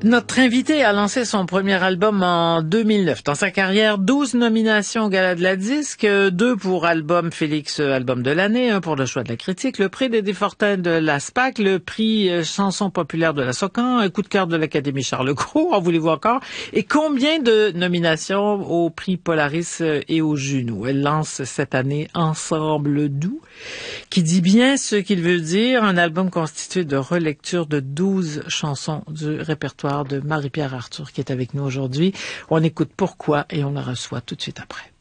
Notre invité a lancé son premier album en 2009. Dans sa carrière, 12 nominations au Gala de la Disque, 2 pour album Félix, album de l'année, 1 pour le choix de la critique, le prix des Desfortins de la SPAC, le prix chanson populaire de la Socan, un coup de cœur de l'Académie Charles Cros, en voulez-vous encore? Et combien de nominations au prix Polaris et au Juno? Elle lance cette année Ensemble doux, qui dit bien ce qu'il veut dire, un album constitué de relectures de 12 chansons du répertoire de Marie-Pierre Arthur qui est avec nous aujourd'hui. On écoute Pourquoi et on la reçoit tout de suite après.